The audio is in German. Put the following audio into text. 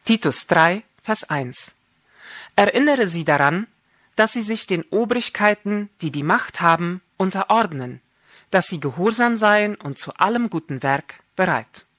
Titus 3, Vers 1. Erinnere sie daran, dass sie sich den Obrigkeiten, die die Macht haben, unterordnen, dass sie gehorsam seien und zu allem guten Werk bereit.